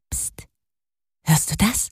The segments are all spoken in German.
Psst. Hörst du das?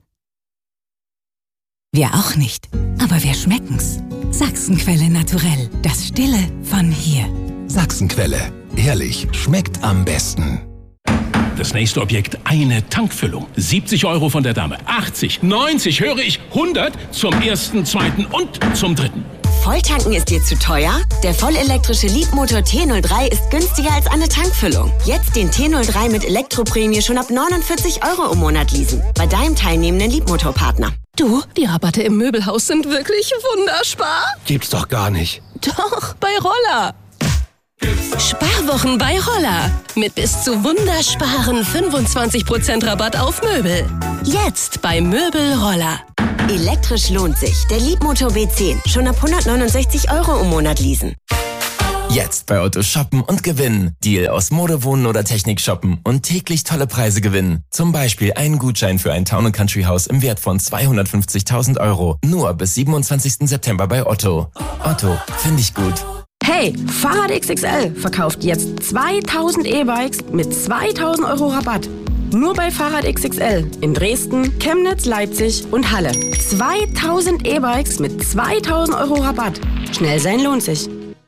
Wir auch nicht, aber wir schmecken's. Sachsenquelle Naturell, das Stille von hier. Sachsenquelle, ehrlich, schmeckt am besten. Das nächste Objekt, eine Tankfüllung. 70 € von der Dame. 80, 90, höre ich, 100 zum ersten, zweiten und zum dritten. Volltanken ist dir zu teuer? Der vollelektrische Leapmotor T03 ist günstiger als eine Tankfüllung. Jetzt den T03 mit Elektroprämie schon ab 49 € im Monat leasen. Bei deinem teilnehmenden Leapmotor-Partner. Du, die Rabatte im Möbelhaus sind wirklich wunderbar. Gibt's doch gar nicht. Doch, bei Roller. Sparwochen bei Roller. Mit bis zu wundersparen 25% Rabatt auf Möbel. Jetzt bei Möbel Roller. Elektrisch lohnt sich. Der Leapmotor B10. Schon ab 169 € im Monat leasen. Jetzt bei Otto shoppen und gewinnen. Deal aus Mode, Wohnen oder Technik shoppen und täglich tolle Preise gewinnen. Zum Beispiel einen Gutschein für ein Town & Country Haus im Wert von 250.000 €. Nur bis 27. September bei Otto. Otto, finde ich gut. Hey, Fahrrad XXL verkauft jetzt 2000 E-Bikes mit 2000 € Rabatt. Nur bei Fahrrad XXL in Dresden, Chemnitz, Leipzig und Halle. 2000 E-Bikes mit 2000 € Rabatt. Schnell sein lohnt sich.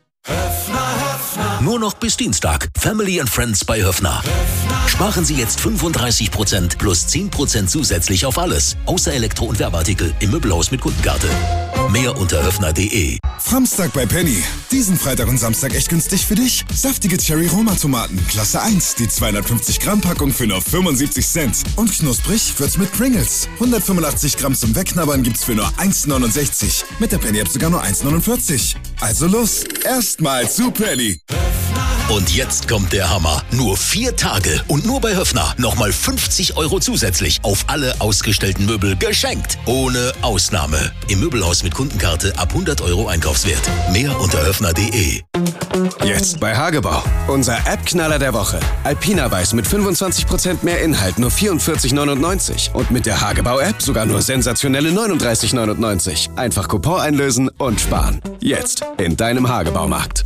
Nur noch bis Dienstag. Family and Friends bei Höffner. Sparen Sie jetzt 35% plus 10% zusätzlich auf alles. Außer Elektro- und Werbeartikel im Möbelhaus mit Kundenkarte. Mehr unter höffner.de. Samstag bei Penny. Diesen Freitag und Samstag echt günstig für dich. Saftige Cherry-Roma-Tomaten, Klasse 1. Die 250 Gramm Packung für nur 75 Cent. Und knusprig wird's mit Pringles. 185 Gramm zum Wegknabbern gibt's für nur 1,69. Mit der Penny-App sogar nur 1,49. Also los, erstmal zu Penny. Und jetzt kommt der Hammer. Nur 4 Tage und nur bei Höffner nochmal 50 € zusätzlich auf alle ausgestellten Möbel geschenkt. Ohne Ausnahme. Im Möbelhaus mit Kundenkarte ab 100 € Einkaufswert. Mehr unter höffner.de. Jetzt bei Hagebau. Unser App-Knaller der Woche. Alpina Weiß mit 25% mehr Inhalt, nur 44,99. Und mit der Hagebau-App sogar nur sensationelle 39,99. Einfach Coupon einlösen und sparen. Jetzt in deinem Hagebaumarkt.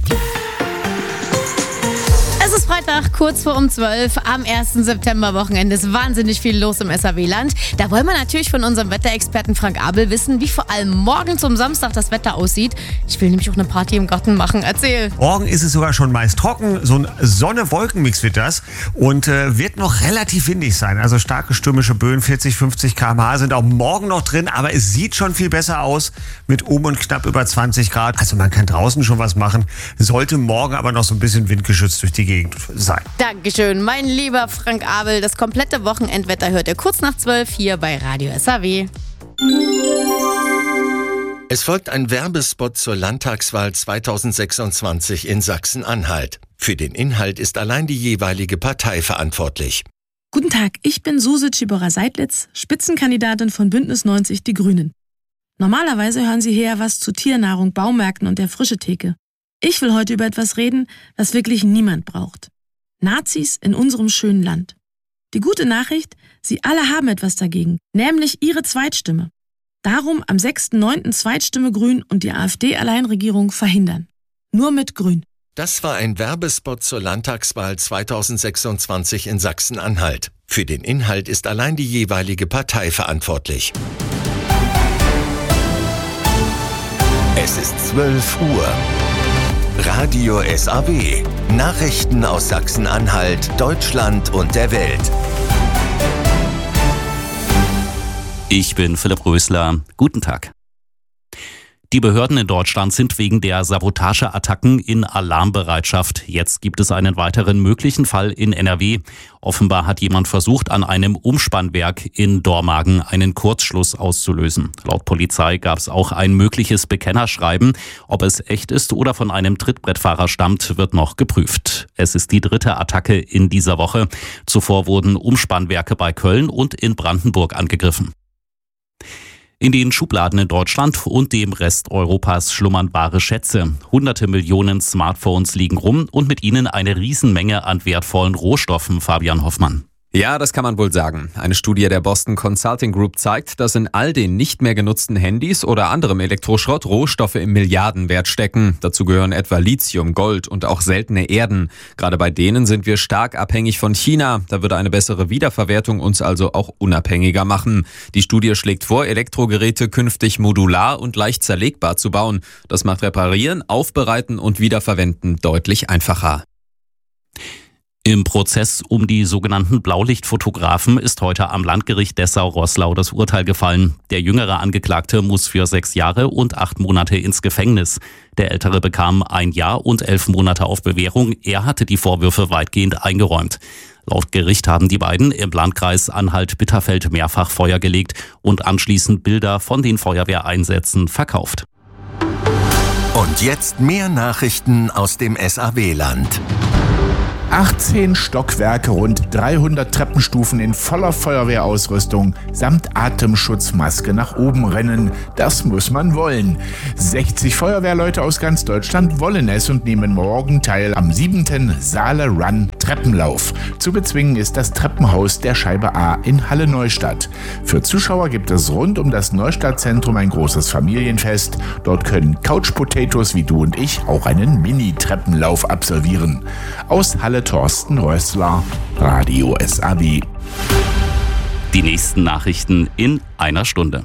Es ist Freitag, kurz vor 12 am 1. September-Wochenende ist wahnsinnig viel los im SAW-Land. Da wollen wir natürlich von unserem Wetterexperten Frank Abel wissen, wie vor allem morgen zum Samstag das Wetter aussieht. Ich will nämlich auch eine Party im Garten machen. Erzähl. Morgen ist es sogar schon meist trocken. So ein Sonne-Wolken-Mix wird das und wird noch relativ windig sein. Also starke stürmische Böen, 40, 50 km/h sind auch morgen noch drin, aber es sieht schon viel besser aus mit und knapp über 20 Grad. Also man kann draußen schon was machen, sollte morgen aber noch so ein bisschen windgeschützt durch die Gegend sein. Dankeschön, mein lieber Frank Abel. Das komplette Wochenendwetter hört ihr kurz nach 12 hier bei Radio SAW. Es folgt ein Werbespot zur Landtagswahl 2026 in Sachsen-Anhalt. Für den Inhalt ist allein die jeweilige Partei verantwortlich. Guten Tag, ich bin Suse Cibora-Seidlitz, Spitzenkandidatin von Bündnis 90 Die Grünen. Normalerweise hören Sie hier was zu Tiernahrung, Baumärkten und der Frischetheke. Ich will heute über etwas reden, was wirklich niemand braucht. Nazis in unserem schönen Land. Die gute Nachricht, Sie alle haben etwas dagegen, nämlich Ihre Zweitstimme. Darum am 6.9. Zweitstimme Grün und die AfD-Alleinregierung verhindern. Nur mit Grün. Das war ein Werbespot zur Landtagswahl 2026 in Sachsen-Anhalt. Für den Inhalt ist allein die jeweilige Partei verantwortlich. Es ist 12 Uhr. Radio SAW. Nachrichten aus Sachsen-Anhalt, Deutschland und der Welt. Ich bin Philipp Rösler. Guten Tag. Die Behörden in Deutschland sind wegen der Sabotageattacken in Alarmbereitschaft. Jetzt gibt es einen weiteren möglichen Fall in NRW. Offenbar hat jemand versucht, an einem Umspannwerk in Dormagen einen Kurzschluss auszulösen. Laut Polizei gab es auch ein mögliches Bekennerschreiben. Ob es echt ist oder von einem Trittbrettfahrer stammt, wird noch geprüft. Es ist die 3. Attacke in dieser Woche. Zuvor wurden Umspannwerke bei Köln und in Brandenburg angegriffen. In den Schubladen in Deutschland und dem Rest Europas schlummern wahre Schätze. Hunderte Millionen Smartphones liegen rum und mit ihnen eine Riesenmenge an wertvollen Rohstoffen, Fabian Hoffmann. Ja, das kann man wohl sagen. Eine Studie der Boston Consulting Group zeigt, dass in all den nicht mehr genutzten Handys oder anderem Elektroschrott Rohstoffe im Milliardenwert stecken. Dazu gehören etwa Lithium, Gold und auch seltene Erden. Gerade bei denen sind wir stark abhängig von China. Da würde eine bessere Wiederverwertung uns also auch unabhängiger machen. Die Studie schlägt vor, Elektrogeräte künftig modular und leicht zerlegbar zu bauen. Das macht Reparieren, Aufbereiten und Wiederverwenden deutlich einfacher. Im Prozess um die sogenannten Blaulichtfotografen ist heute am Landgericht Dessau-Roßlau das Urteil gefallen. Der jüngere Angeklagte muss für 6 Jahre und 8 Monate ins Gefängnis. Der ältere bekam 1 Jahr und 11 Monate auf Bewährung. Er hatte die Vorwürfe weitgehend eingeräumt. Laut Gericht haben die beiden im Landkreis Anhalt-Bitterfeld mehrfach Feuer gelegt und anschließend Bilder von den Feuerwehreinsätzen verkauft. Und jetzt mehr Nachrichten aus dem SAW-Land. 18 Stockwerke, rund 300 Treppenstufen in voller Feuerwehrausrüstung samt Atemschutzmaske nach oben rennen. Das muss man wollen. 60 Feuerwehrleute aus ganz Deutschland wollen es und nehmen morgen teil am 7. Saale Run Treppenlauf. Zu bezwingen ist das Treppenhaus der Scheibe A in Halle Neustadt. Für Zuschauer gibt es rund um das Neustadtzentrum ein großes Familienfest. Dort können Couch Potatoes wie du und ich auch einen Mini-Treppenlauf absolvieren. Aus Halle Thorsten Rössler, Radio SAW. Die nächsten Nachrichten in einer Stunde.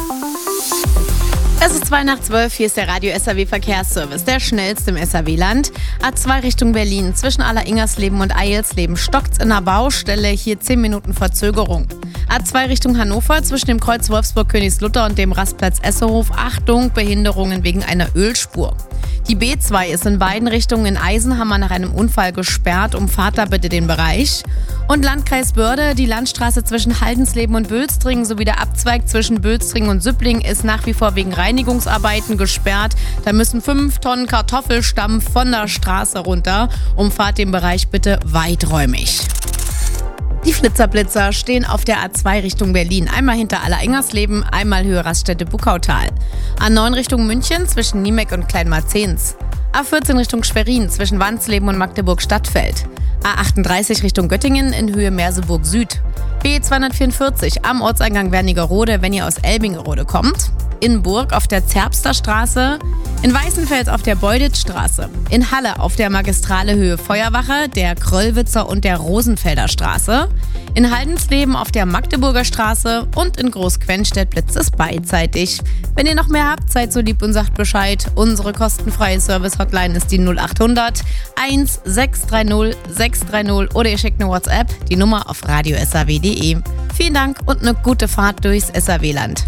Es ist 11:02, hier ist der Radio SAW Verkehrsservice, der schnellste im SAW-Land. A2 Richtung Berlin, zwischen Aller-Ingersleben und Eilsleben stockt's in der Baustelle, hier 10 Minuten Verzögerung. A2 Richtung Hannover, zwischen dem Kreuz Wolfsburg-Königslutter und dem Rastplatz Essehof, Achtung, Behinderungen wegen einer Ölspur. Die B2 ist in beiden Richtungen in Eisenhammer nach einem Unfall gesperrt, umfahrt da bitte den Bereich. Und Landkreis Börde, die Landstraße zwischen Haldensleben und Bülstringen sowie der Abzweig zwischen Bülstringen und Süppling ist nach wie vor wegen Reinigungsarbeiten gesperrt. Da müssen 5 Tonnen Kartoffelstampf von der Straße runter. Umfahrt den Bereich bitte weiträumig. Die Flitzerblitzer stehen auf der A2 Richtung Berlin. Einmal hinter Aller-Ingersleben, einmal Höhe Raststätte-Buckautal. A9 Richtung München zwischen Niemeck und Kleinmarzens. A14 Richtung Schwerin zwischen Wansleben und Magdeburg-Stadtfeld. A38 Richtung Göttingen in Höhe Merseburg Süd. B244 am Ortseingang Wernigerode, wenn ihr aus Elbingerode kommt. In Burg auf der Zerbster Straße. In Weißenfels auf der Beuditzstraße. In Halle auf der Magistrale Höhe Feuerwache, der Kröllwitzer und der Rosenfelder Straße. In Haldensleben auf der Magdeburger Straße und in Großquenstedt blitzt es beidseitig. Wenn ihr noch mehr habt, seid so lieb und sagt Bescheid. Unsere kostenfreie Service-Hotline ist die 0800 1630 630 oder ihr schickt eine WhatsApp, die Nummer auf radiosaw.de. Vielen Dank und eine gute Fahrt durchs SAW-Land.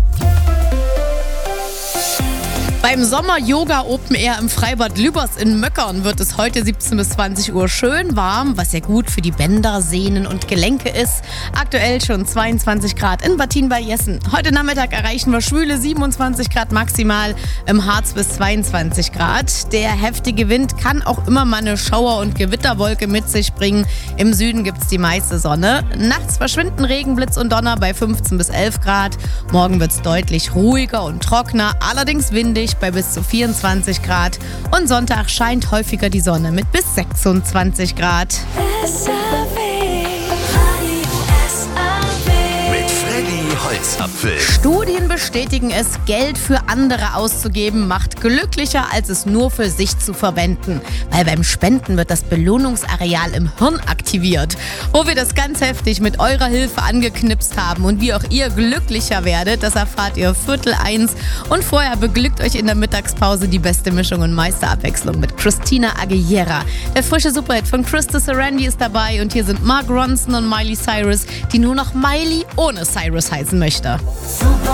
Beim Sommer-Yoga Open Air im Freibad Lübers in Möckern wird es heute 17 bis 20 Uhr schön warm, was ja gut für die Bänder, Sehnen und Gelenke ist. Aktuell schon 22 Grad in Battin bei Jessen. Heute Nachmittag erreichen wir schwüle 27 Grad maximal, im Harz bis 22 Grad. Der heftige Wind kann auch immer mal eine Schauer- und Gewitterwolke mit sich bringen. Im Süden gibt es die meiste Sonne. Nachts verschwinden Regen, Blitz und Donner bei 15 bis 11 Grad. Morgen wird es deutlich ruhiger und trockener, allerdings windig bei bis zu 24 Grad. Und Sonntag scheint häufiger die Sonne mit bis 26 Grad. Holzapfel. Studien bestätigen es, Geld für andere auszugeben macht glücklicher, als es nur für sich zu verwenden. Weil beim Spenden wird das Belohnungsareal im Hirn aktiviert. Wo wir das ganz heftig mit eurer Hilfe angeknipst haben und wie auch ihr glücklicher werdet, das erfahrt ihr 12:45. Und vorher beglückt euch in der Mittagspause die beste Mischung und Meisterabwechslung mit Christina Aguilera. Der frische Superhit von Krista Sarandon ist dabei und hier sind Mark Ronson und Miley Cyrus, die nur noch Miley ohne Cyrus heißen möchte.